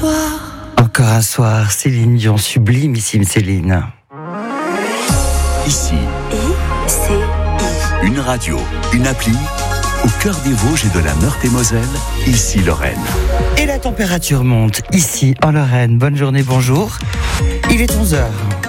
soir. Encore un soir, Céline Dion, sublimissime Céline. Ici, ICI. une radio, une appli, au cœur des Vosges et de la Meurthe-et-Moselle, ici Lorraine. Et la température monte, ici en Lorraine. Bonne journée, bonjour. Il est 11h.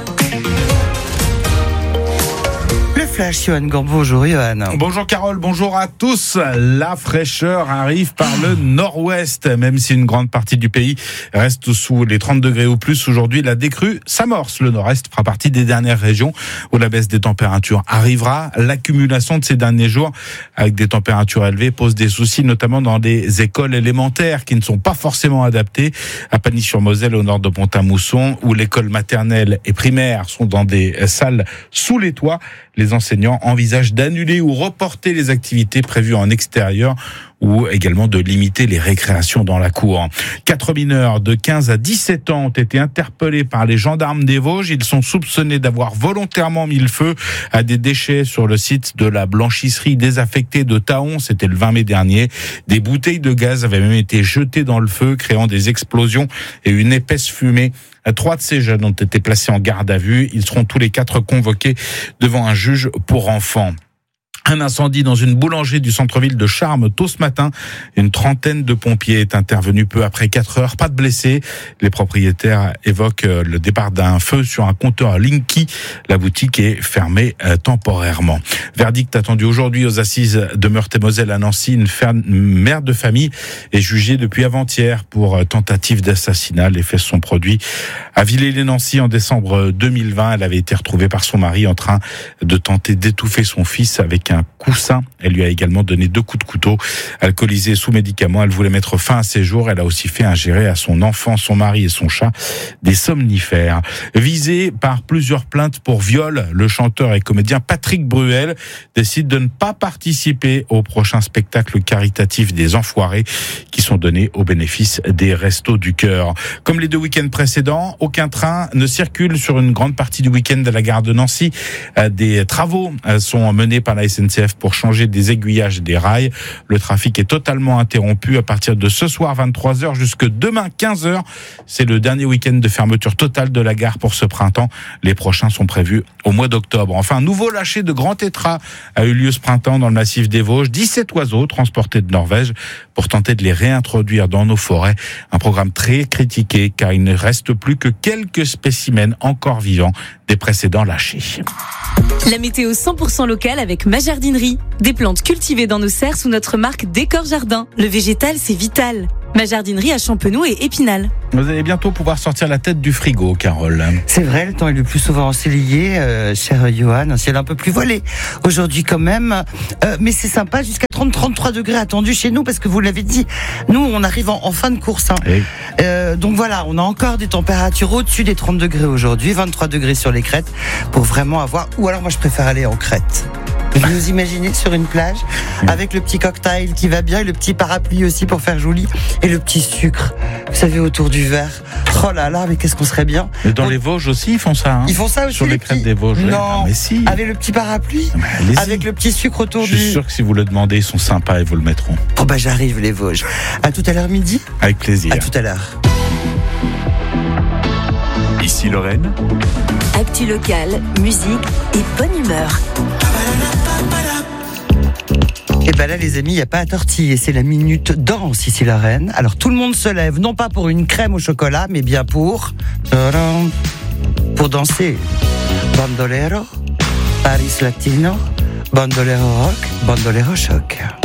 Le Flash, Johan Gambo. Bonjour Johan. Bonjour Carole, bonjour à tous. La fraîcheur arrive par le nord-ouest, même si une grande partie du pays reste sous les 30 degrés ou plus. Aujourd'hui, la décrue s'amorce. Le nord-est fera partie des dernières régions où la baisse des températures arrivera. L'accumulation de ces derniers jours avec des températures élevées pose des soucis, notamment dans les écoles élémentaires qui ne sont pas forcément adaptées. À Pagny-sur-Moselle, au nord de Pont-à-Mousson, où l'école maternelle et primaire sont dans des salles sous les toits, les enseignants envisagent d'annuler ou reporter les activités prévues en extérieur ou également de limiter les récréations dans la cour. 4 mineurs de 15 à 17 ans ont été interpellés par les gendarmes des Vosges. Ils sont soupçonnés d'avoir volontairement mis le feu à des déchets sur le site de la blanchisserie désaffectée de Taon. C'était le 20 mai dernier. Des bouteilles de gaz avaient même été jetées dans le feu, créant des explosions et une épaisse fumée. 3 de ces jeunes ont été placés en garde à vue. Ils seront tous les 4 convoqués devant un juge pour enfants. Un incendie dans une boulangerie du centre-ville de Charmes tôt ce matin. Une trentaine de pompiers est intervenu peu après 4 heures. Pas de blessés. Les propriétaires évoquent le départ d'un feu sur un compteur Linky. La boutique est fermée temporairement. Verdict attendu aujourd'hui aux assises de Meurthe-et-Moselle à Nancy. Une mère de famille est jugée depuis avant-hier pour tentative d'assassinat. Les faits se sont produits à Villers-lès-Nancy en décembre 2020. Elle avait été retrouvée par son mari en train de tenter d'étouffer son fils avec un coussin. Elle lui a également donné 2 coups de couteau. Alcoolisée sous médicaments, elle voulait mettre fin à ses jours. Elle a aussi fait ingérer à son enfant, son mari et son chat des somnifères. Visé par plusieurs plaintes pour viol, le chanteur et comédien Patrick Bruel décide de ne pas participer au prochain spectacle caritatif des Enfoirés qui sont donnés au bénéfice des Restos du Cœur. Comme les 2 week-ends précédents, aucun train ne circule sur une grande partie du week-end à la gare de Nancy. Des travaux sont menés par la SNCF pour changer des aiguillages des rails. Le trafic est totalement interrompu à partir de ce soir 23h jusque demain 15h. C'est le dernier week-end de fermeture totale de la gare pour ce printemps. Les prochains sont prévus au mois d'octobre. Enfin, un nouveau lâcher de grands tétras a eu lieu ce printemps dans le massif des Vosges. 17 oiseaux transportés de Norvège pour tenter de les réintroduire dans nos forêts. Un programme très critiqué car il ne reste plus que quelques spécimens encore vivants des précédents lâchés. La météo 100% locale avec Ma Jardinerie. Des plantes cultivées dans nos serres sous notre marque Décor Jardin. Le végétal, c'est vital. Ma Jardinerie à Champenoux et Épinal. Vous allez bientôt pouvoir sortir la tête du frigo, Carole. C'est vrai, le temps est le plus souvent ensoleillé, cher Johan. Un ciel un peu plus voilé aujourd'hui quand même. Mais c'est sympa, jusqu'à 30-33 degrés attendus chez nous, parce que vous l'avez dit, nous on arrive en fin de course. Donc voilà, on a encore des températures au-dessus des 30 degrés aujourd'hui, 23 degrés sur les crêtes, pour vraiment avoir... Ou alors moi je préfère aller en crête. Vous imaginez sur une plage, avec le petit cocktail qui va bien, et le petit parapluie aussi pour faire joli, et le petit sucre, vous savez, autour du verre. Oh là là, mais qu'est-ce qu'on serait bien. Mais dans les Vosges aussi, ils font ça. Hein. Ils font ça aussi. Sur les crêtes des Vosges. Non, ah, mais si. Avec le petit parapluie, avec le petit sucre autour du... Je suis sûr que si vous le demandez, ils sont sympas et vous le mettront. Oh bah j'arrive les Vosges. À tout à l'heure midi. Avec plaisir. À tout à l'heure. Ici Lorraine. Actu locale, musique et bonne humeur. Et ben là les amis, il n'y a pas à tortiller, c'est la minute danse ici Lorraine. Alors tout le monde se lève, non pas pour une crème au chocolat, mais bien pour danser. Bandolero, Paris Latino, bandolero rock, bandolero choc.